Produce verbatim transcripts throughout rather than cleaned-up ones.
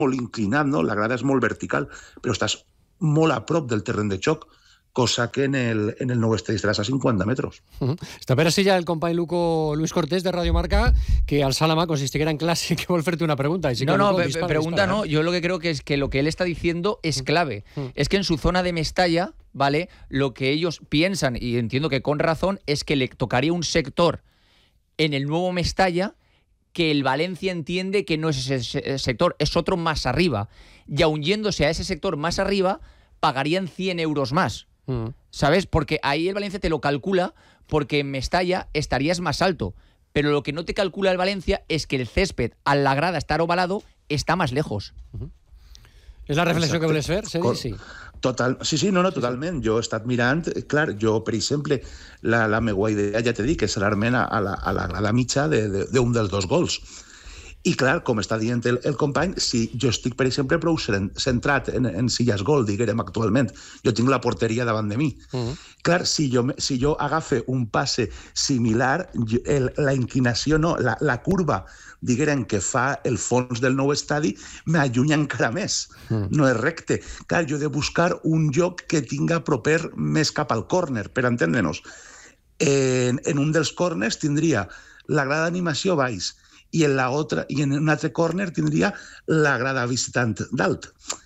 molt inclinat, no? La grada és molt vertical, però estàs molt a prop del terreny de xoc, cosa que en el, en el nou estadi estaràs a cinquanta metres. Uh-huh. Està per així ja el company Luco Luis Cortés de Radio Marca, que al Salama consistiguera en clase, que vol fer-te una pregunta. Així no, que, no, Luco, pe dispara, pregunta dispara. no. Yo lo que creo que es que lo que él está diciendo es clave. Uh-huh. Es que en su zona de Mestalla, ¿vale? Lo que ellos piensan, y entiendo que con razón, es que le tocaría un sector en el nuevo Mestalla que el Valencia entiende que no es ese sector, es otro más arriba. Y aun yéndose a ese sector más arriba, pagarían cien euros más. Uh-huh. ¿Sabes? Porque ahí el Valencia te lo calcula porque en Mestalla estarías más alto. Pero lo que no te calcula el Valencia es que el césped, a la grada estar ovalado, está más lejos. Uh-huh. És la reflexió Exacte. que voles fer, Sergi? Sí. Total, sí, sí, no, no, totalment. Jo he estat mirant, clar, jo, per exemple, la, la meva idea, ja t'he dit, que és anar-me'n a, la, a la grada mitja d'un de, de, dels dos gols. I clar, com està dient el, el company, si jo estic, per exemple, prou centrat en, en si ja és gol, diguem, actualment, jo tinc la porteria davant de mi. Uh-huh. Clar, si jo, si jo agafe un passe similar, el, la inclinació, no, la, la curva, diguem, que fa el fons del nou estadi, m'allunya encara més. Uh-huh. No és recte. Clar, jo he de buscar un lloc que tinga proper més cap al córner, per entendre-nos. En, en un dels córners tindria la grada d'animació baix, i en, la otra, i en un altre córner tindria la grada visitant dalt.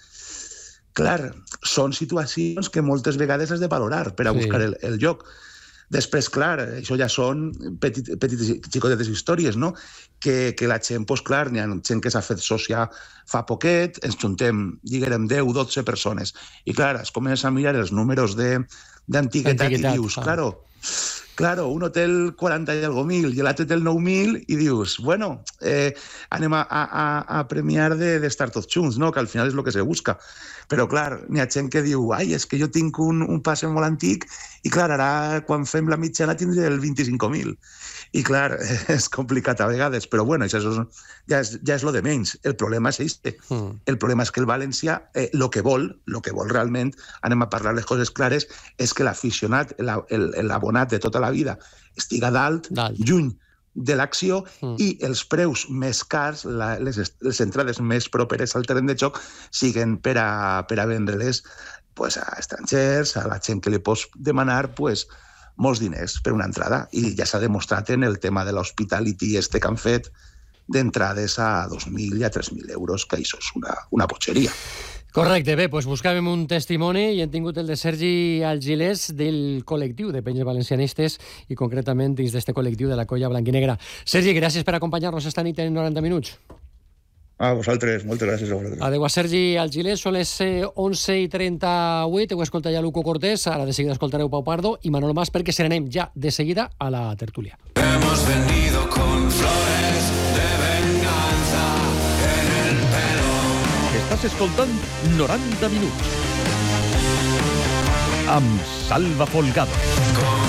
Clar, són situacions que moltes vegades has de valorar per a sí. buscar el, el lloc. Després, clar, això ja són petit, petites xicotetes històries, no? Que, que la gent, doncs clar, n'hi ha gent que s'ha fet sòcia fa poquet, ens juntem, diguem, deu o dotze persones. I clar, es comença a mirar els números d'antiguitat i dius, ah. claro, Claro, uno té el quaranta i algo mil i l'altre té el nou mil i dius, bueno, eh, anem a, a, a premiar d'estar de, tots junts, no? Que al final és el que se busca. Però, clar, n'hi ha gent que diu, ai, és que jo tinc un, un passe molt antic i, clar, ara quan fem la mitjana tindré el vint-i-cinc mil. I, clar, és complicat a vegades, però, bueno, això és, ja, és, ja és lo de menys. El problema és este. Mm. El problema és que el València, eh, lo que vol, lo que vol realment, anem a parlar les coses clares, és que l'aficionat, l'abonat de tota la vida, estiga dalt, dalt. lluny de l'acció mm. i els preus més cars, la, les, les entrades més properes al terreny de joc, siguen per a, per a vendre-les pues, a estrangers, a la gent que li pots demanar pues, molts diners per una entrada. I ja s'ha demostrat en el tema de l'hospitality este que han fet d'entrades a dos mil i a tres mil euros, que això és una, una botxeria. Correcte, bé, doncs buscàvem un testimoni i hem tingut el de Sergi Algilés del col·lectiu de penyes valencianistes i concretament dins d'este col·lectiu de la Colla Blanquinegra. Sergi, gràcies per acompanyar-nos esta nit en noranta minuts. A vosaltres, moltes gràcies a vosaltres. Adéu a Sergi Algilés, són les onze i trenta-vuit, heu escoltat ja Luco Cortés, ara de seguida escoltareu Pau Pardo i Manolo Mas perquè serem ja de seguida a la tertúlia. Hemos venido con flores de venganza en el pelo. Estàs escoltant noranta minuts amb Salva Folgado.